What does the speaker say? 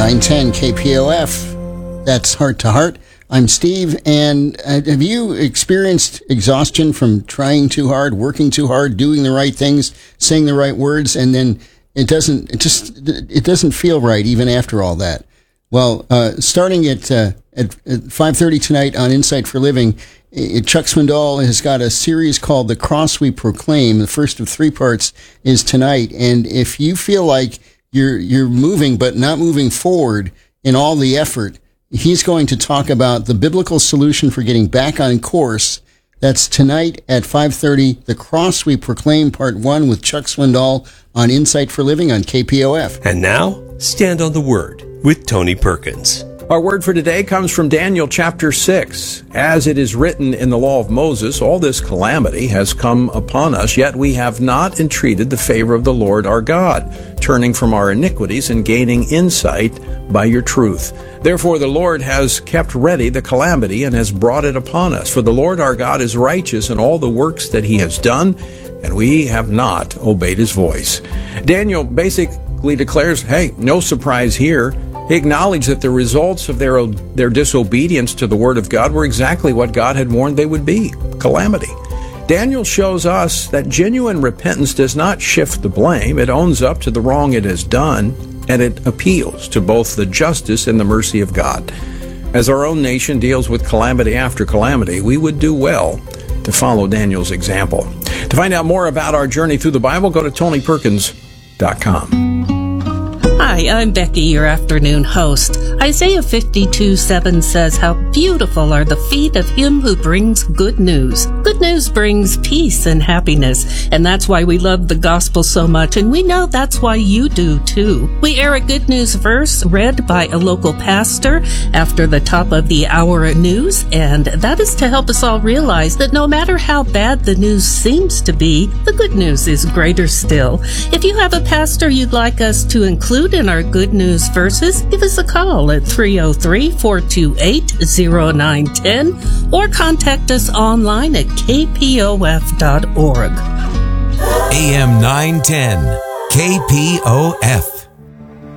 910 KPOF. That's Heart to Heart. I'm Steve, and have you experienced exhaustion from trying too hard, working too hard, doing the right things, saying the right words, and then it doesn't feel right even after all that? Well, starting at 5:30 tonight on Insight for Living, Chuck Swindoll has got a series called The Cross We Proclaim. The first of 3 parts is tonight, and if you feel like you're moving but not moving forward in all the effort, he's going to talk about the biblical solution for getting back on course. That's tonight at 5:30, The Cross We Proclaim, Part 1 with Chuck Swindoll on Insight for Living on KPOF. And now, Stand on the Word with Tony Perkins. Our word for today comes from Daniel chapter 6. As it is written in the law of Moses, all this calamity has come upon us, yet we have not entreated the favor of the Lord our God, turning from our iniquities and gaining insight by your truth. Therefore the Lord has kept ready the calamity and has brought it upon us. For the Lord our God is righteous in all the works that he has done, and we have not obeyed his voice. Daniel basically declares, hey, no surprise here. He acknowledged that the results of their disobedience to the word of God were exactly what God had warned they would be, calamity. Daniel shows us that genuine repentance does not shift the blame. It owns up to the wrong it has done, and it appeals to both the justice and the mercy of God. As our own nation deals with calamity after calamity, we would do well to follow Daniel's example. To find out more about our journey through the Bible, go to TonyPerkins.com. Hi, I'm Becky, your afternoon host. Isaiah 52:7 says, "How beautiful are the feet of him who brings good news." Good news brings peace and happiness, and that's why we love the gospel so much, and we know that's why you do too. We air a good news verse read by a local pastor after the top of the hour news, and that is to help us all realize that no matter how bad the news seems to be, the good news is greater still. If you have a pastor you'd like us to include in our good news verses, give us a call at 303-428-0910 or contact us online at kpof.org. AM 910, KPOF.